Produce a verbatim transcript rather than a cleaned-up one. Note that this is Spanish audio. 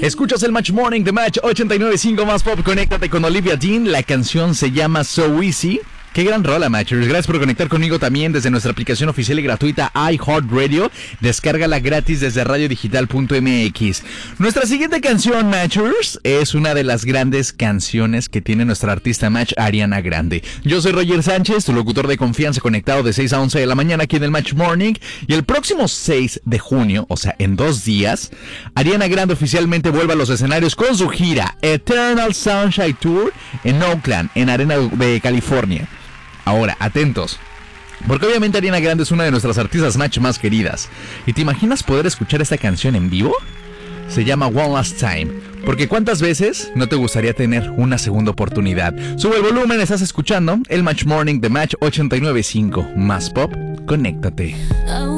Escuchas el Match Morning de Match ochenta y nueve punto cinco más pop. Conéctate con Olivia Dean. La canción se llama So Easy. Qué gran rola, Matchers. Gracias por conectar conmigo también desde nuestra aplicación oficial y gratuita iHeartRadio. Descárgala gratis desde radio digital punto m x. Nuestra siguiente canción, Matchers, es una de las grandes canciones que tiene nuestra artista Match, Ariana Grande. Yo soy Roger Sánchez, tu locutor de confianza, conectado de seis a once de la mañana aquí en el Match Morning. Y el próximo seis de junio, o sea, en dos días, Ariana Grande oficialmente vuelve a los escenarios con su gira Eternal Sunshine Tour en Oakland, en Arena de California. Ahora, atentos, porque obviamente Ariana Grande es una de nuestras artistas Match más queridas. ¿Y te imaginas poder escuchar esta canción en vivo? Se llama One Last Time. Porque ¿cuántas veces no te gustaría tener una segunda oportunidad? Sube el volumen, estás escuchando el Match Morning de Match ochenta y nueve punto cinco. Más pop, conéctate.